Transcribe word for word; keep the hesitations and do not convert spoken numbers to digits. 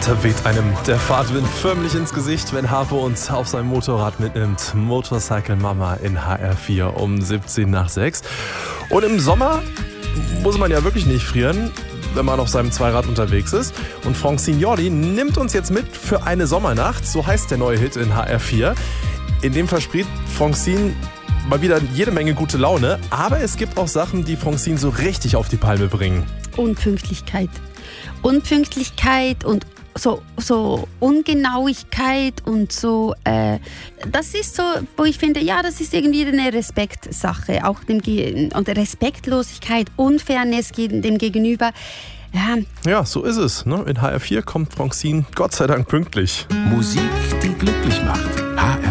Da weht einem der Fahrtwind förmlich ins Gesicht, wenn Harpo uns auf seinem Motorrad mitnimmt. Motorcycle Mama in H R vier um siebzehn nach sechs. Und im Sommer muss man ja wirklich nicht frieren, wenn man auf seinem Zweirad unterwegs ist. Und Francine Jordi nimmt uns jetzt mit für eine Sommernacht. So heißt der neue Hit in H R vier. In dem verspricht Francine mal wieder jede Menge gute Laune. Aber es gibt auch Sachen, die Francine so richtig auf die Palme bringen. Unpünktlichkeit. Unpünktlichkeit und so, so Ungenauigkeit und so, äh, das ist so, wo ich finde, ja, das ist irgendwie eine Respektsache, auch dem Ge- und Respektlosigkeit, Unfairness dem Gegenüber. Ja, ja, so ist es. Ne? In H R vier kommt Francine Gott sei Dank pünktlich. Musik, die glücklich macht. H R